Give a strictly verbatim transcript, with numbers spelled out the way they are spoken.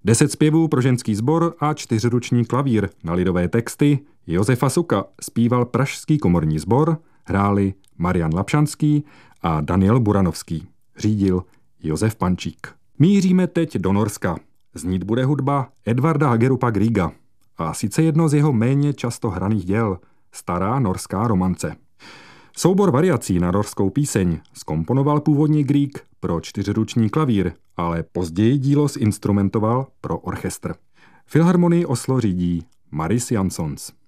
Deset zpěvů pro ženský sbor a čtyřruční klavír na lidové texty Josefa Suka zpíval Pražský komorní sbor, hráli Marian Lapšanský a Daniel Buranovský. Řídil Josef Pančík. Míříme teď do Norska. Znít bude hudba Edvarda Hagerupa Grieга. A sice jedno z jeho méně často hraných děl, Stará norská romance. Soubor variací na norskou píseň zkomponoval původně Grieg pro čtyřruční klavír, ale později dílo zinstrumentoval pro orchestr. Filharmonii Oslo řídí Maris Jansons.